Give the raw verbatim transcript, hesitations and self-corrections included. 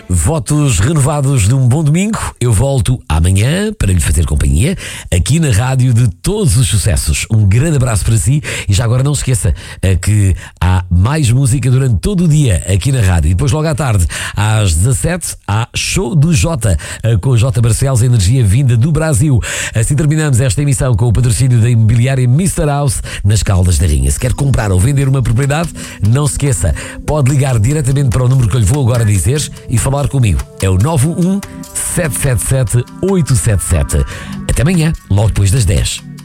Votos renovados de um bom domingo. Eu volto amanhã para lhe fazer companhia aqui na rádio de todos os sucessos. Um grande abraço para si e já agora não se esqueça que há mais música durante todo o dia aqui na rádio. E depois logo à tarde, às dezassete, há Show do Jota com o J. Barcelos, energia vinda do Brasil. Assim terminamos esta emissão com o patrocínio da imobiliária mister House nas Caldas da Rainha. Se quer comprar ou vender uma propriedade, não se esqueça, pode ligar diretamente para o número que eu lhe vou agora dizer e falar comigo. É o nove um sete sete sete oito sete sete. Até amanhã, logo depois das dez.